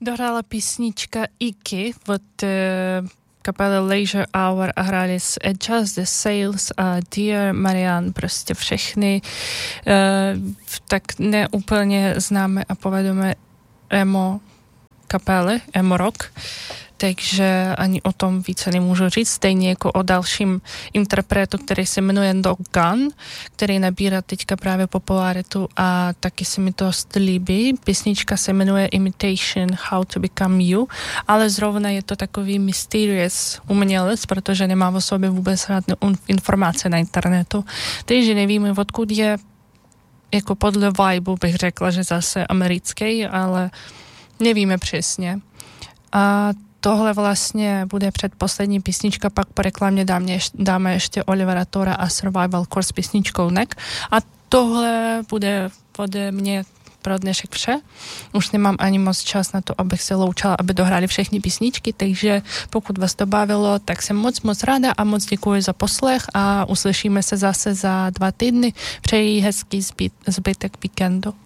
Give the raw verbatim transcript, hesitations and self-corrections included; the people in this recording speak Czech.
Dohrála písnička Icky od uh, kapely Leisure Hour a hráli s Adjust the Sails a Dear Marianne, prostě všechny uh, tak neúplně známe a povedeme emo kapely, emo rock, takže ani o tom více nemůžu říct, stejně jako o dalším interpretu, který se jmenuje Dog Gun, který nabírá teďka právě popularitu a taky se mi to líbí. Písnička se jmenuje Imitation How to Become You, ale zrovna je to takový mysterious umělec, protože nemá o sobě vůbec žádné informace na internetu, takže nevíme, odkud je, jako podle vibe bych řekla, že zase americký, ale nevíme přesně. A tohle vlastně bude předposlední písnička, pak po reklamě dáme, dáme ještě Olivera Tora a Survival Core s písničkou Neck. A tohle bude ode mě pro dnešek vše. Už nemám ani moc čas na to, abych se loučila, aby dohráli všechny písničky, takže pokud vás to bavilo, tak jsem moc, moc ráda a moc děkuji za poslech a uslyšíme se zase za dva týdny. Přeji hezký zbyt, zbytek víkendu.